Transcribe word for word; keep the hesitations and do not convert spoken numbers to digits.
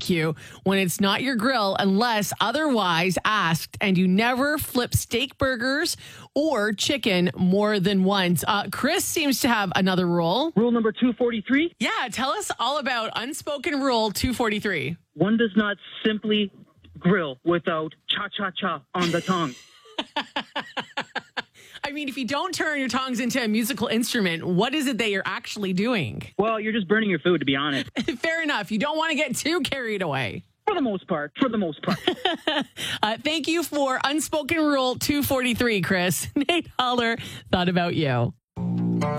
barbecue when it's not your grill unless otherwise asked, and you never flip steak burgers or chicken more than once. Uh, Chris seems to have another rule. Rule number two forty-three. Yeah, tell us all about unspoken rule two forty-three. One does not simply grill without cha-cha-cha on the tongue. I mean, if you don't turn your tongues into a musical instrument, what is it that you're actually doing? Well, you're just burning your food, to be honest. Fair enough. You don't want to get too carried away. For the most part. For the most part. uh, thank you for Unspoken Rule two forty-three, Chris. Nate Holler thought about you.